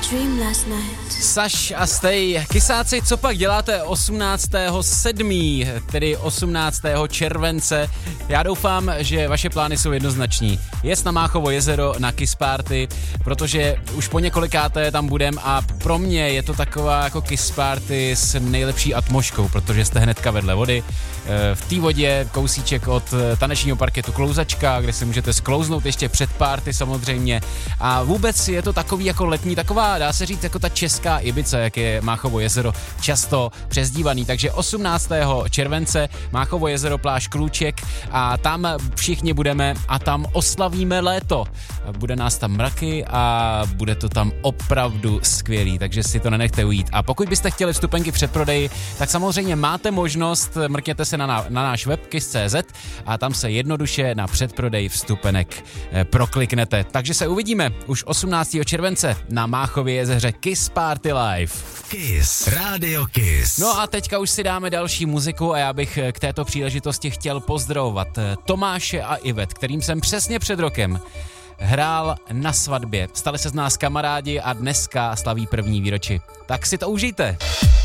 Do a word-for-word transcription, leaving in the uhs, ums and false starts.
Saš a Stej, kysáci, co pak děláte osmnáctého sedmého tedy osmnáctého července? Já doufám, že vaše plány jsou jednoznační. Jest na Máchovo jezero na Kiss Party, protože už po několikáté tam budem a pro mě je to taková jako Kiss Party s nejlepší atmoškou, protože jste hnedka vedle vody. V té vodě kousíček od tanečního parketu Klouzačka, kde si můžete sklouznout ještě před party samozřejmě. A vůbec je to takový jako letní, taková, dá se říct, jako ta česká Ibiza, jak je Máchovo jezero často přezdívaný. Takže osmnáctého července Máchovo jezero, pláž Klůček a tam všichni budeme a tam oslavíme léto. Bude nás tam mraky a bude to tam opravdu skvělý, takže si to nenechte ujít. A pokud byste chtěli vstupenky v předprodeji, tak samozřejmě máte možnost, mrkněte se na, na, na náš web kiss tečka cé zet a tam se jednoduše na předprodej vstupenek eh, prokliknete. Takže se uvidíme už osmnáctého července na Máchově jezeře Kiss Party Live. Kiss, Radio Kiss. No a teďka už si dáme další muziku a já bych k této příležitosti chtěl pozdravovat Tomáše a Ivet, kterým jsem přesně před rokem hrál na svatbě. Stali se z nás kamarádi a dneska slaví první výročí. Tak si to užijte.